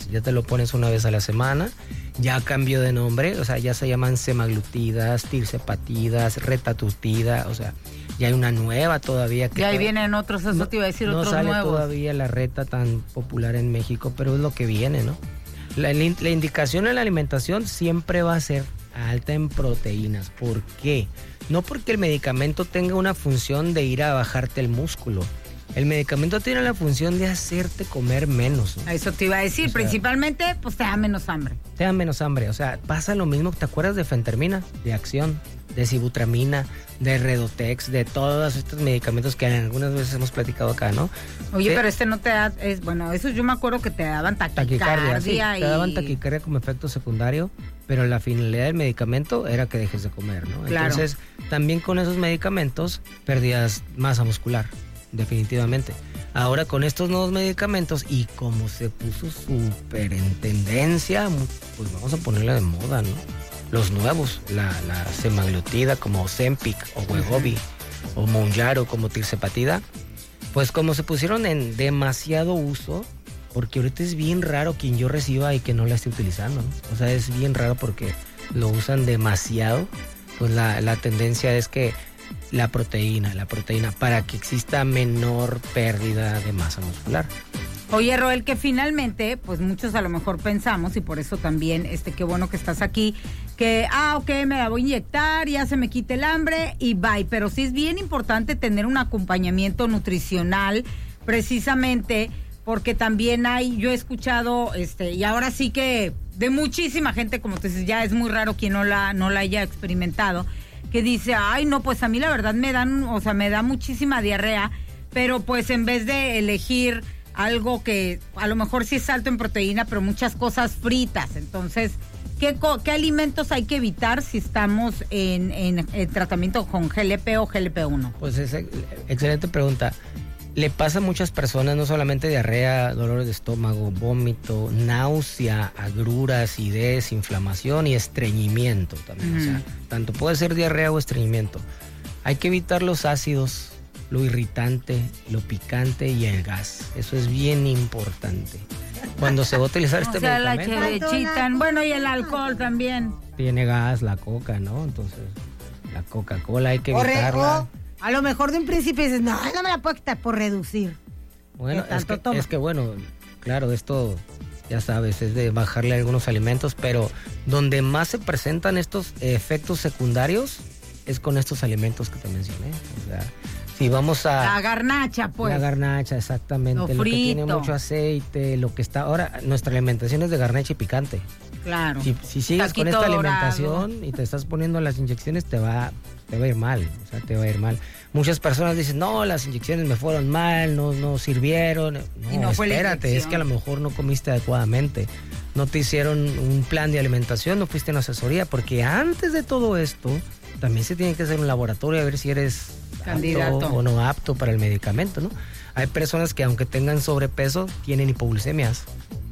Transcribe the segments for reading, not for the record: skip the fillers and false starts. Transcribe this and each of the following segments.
ya te lo pones una vez a la semana, ya cambió de nombre, o sea, ya se llaman semaglutidas, tirzepatidas, retatutida, o sea, ya hay una nueva todavía. Que y ahí vienen otros, eso te iba a decir, no otros sale nuevos. Todavía la reta tan popular en México, pero es lo que viene, ¿no? La indicación en la alimentación siempre va a ser alta en proteínas. ¿Por qué? No porque el medicamento tenga una función de ir a bajarte el músculo. El medicamento tiene la función de hacerte comer menos, ¿no? Eso te iba a decir, o sea, principalmente, pues te da menos hambre. Te da menos hambre, o sea, pasa lo mismo, ¿te acuerdas de fentermina, de Acción, de sibutramina, de Redotex, de todos estos medicamentos que algunas veces hemos platicado acá, ¿no? Oye, pero no te da, bueno, eso yo me acuerdo que te daban taquicardia. Sí, te daban taquicardia como efecto secundario, pero la finalidad del medicamento era que dejes de comer, ¿no? Claro. Entonces, también con esos medicamentos perdías masa muscular, definitivamente. Ahora con estos nuevos medicamentos y como se puso súper en tendencia, pues vamos a ponerla de moda, ¿no? Los nuevos, la semaglutida como Ozempic o Wegovy o Mounjaro como tirzepatida, pues como se pusieron en demasiado uso, porque ahorita es bien raro quien yo reciba y que no la esté utilizando, ¿no? O sea, es bien raro porque lo usan demasiado, pues la tendencia es que la proteína, para que exista menor pérdida de masa muscular. Oye, Roel, que finalmente, pues muchos a lo mejor pensamos, y por eso también, qué bueno que estás aquí, que, ok, me la voy a inyectar, ya se me quite el hambre y bye. Pero sí es bien importante tener un acompañamiento nutricional, precisamente, porque también yo he escuchado, y ahora sí que de muchísima gente, como tú dices, ya es muy raro quien no la haya experimentado, que dice, ay, no, pues a mí la verdad me da muchísima diarrea, pero pues en vez de elegir algo que a lo mejor sí es alto en proteína, pero muchas cosas fritas. Entonces, ¿qué alimentos hay que evitar si estamos en tratamiento con GLP o GLP-1? Pues es excelente pregunta. Le pasa a muchas personas, no solamente diarrea, dolores de estómago, vómito, náusea, agrura, acidez, inflamación y estreñimiento también. O sea, tanto puede ser diarrea o estreñimiento. Hay que evitar los ácidos, lo irritante, lo picante y el gas. Eso es bien importante. Cuando se va a utilizar este medicamento... la chevechita, bueno, y el alcohol también. Tiene gas, la coca, ¿no? Entonces, la Coca-Cola hay que evitarla. A lo mejor de un principio dices, no me la puedo quitar por reducir. Bueno, es que bueno, claro, esto, ya sabes, es de bajarle algunos alimentos, pero donde más se presentan estos efectos secundarios es con estos alimentos que te mencioné. O sea, si vamos a... La garnacha, pues. La garnacha, exactamente. Lo que tiene mucho aceite, lo que está... Ahora, nuestra alimentación es de garnacha y picante. Claro. Si sigues con esta alimentación y te estás poniendo las inyecciones, te va a ir mal, o sea, te va a ir mal. Muchas personas dicen, no, las inyecciones me fueron mal, no sirvieron. No, espérate, es que a lo mejor no comiste adecuadamente, no te hicieron un plan de alimentación, no fuiste a una asesoría, porque antes de todo esto, también se tiene que hacer un laboratorio a ver si eres candidato apto o no apto para el medicamento, ¿no? Hay personas que aunque tengan sobrepeso, tienen hipoglucemias.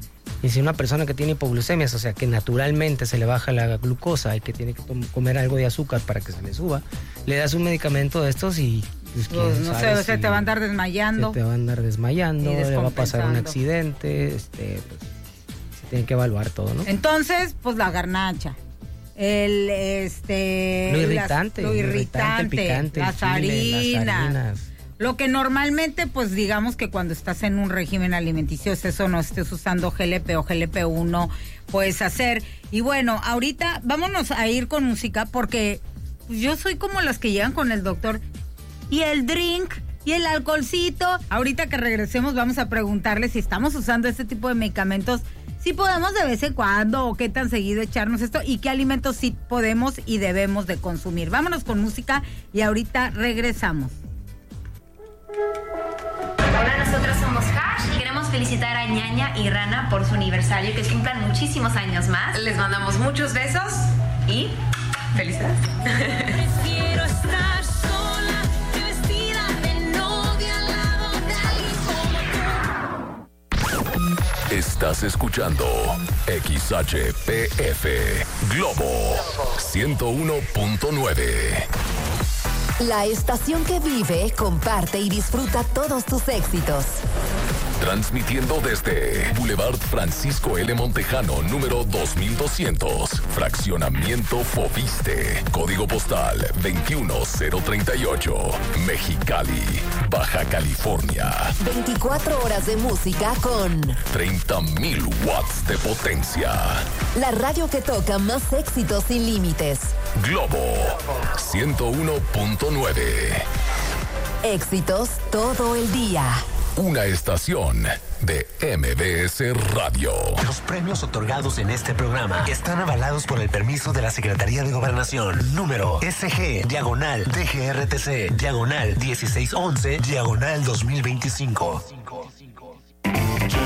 Y si una persona que tiene hipoglucemias, o sea, que naturalmente se le baja la glucosa y que tiene que comer algo de azúcar para que se le suba, le das un medicamento de estos y... Pues, no sé, se te va a andar desmayando. Se te va a andar desmayando, le va a pasar un accidente, pues se tiene que evaluar todo, ¿no? Entonces, pues la garnacha, lo irritante, el picante, las harinas. Lo que normalmente, pues digamos que cuando estás en un régimen alimenticio, eso no estés usando GLP o GLP-1, puedes hacer. Y bueno, ahorita vámonos a ir con música porque yo soy como las que llegan con el doctor y el drink y el alcoholcito. Ahorita que regresemos vamos a preguntarle si estamos usando este tipo de medicamentos, si podemos de vez en cuando o qué tan seguido echarnos esto y qué alimentos sí podemos y debemos de consumir. Vámonos con música y ahorita regresamos. Hola, nosotros somos Hash y queremos felicitar a Ñaña y Rana por su aniversario, que cumplan muchísimos años más. Les mandamos muchos besos y felicidades. Prefiero estar sola que vestida de novia al lado de alguien como tú. Estás escuchando XHPF Globo 101.9. La estación que vive, comparte y disfruta todos tus éxitos. Transmitiendo desde Boulevard Francisco L. Montejano, número 2200. Fraccionamiento Fobiste. Código postal 21038. Mexicali, Baja California. 24 horas de música con 30,000 watts de potencia. la radio que toca más éxitos sin límites. Globo 101.9. Éxitos todo el día. Una estación de MBS Radio. Los premios otorgados en este programa están avalados por el permiso de la Secretaría de Gobernación. Número SG/DGRTC/1611/2025.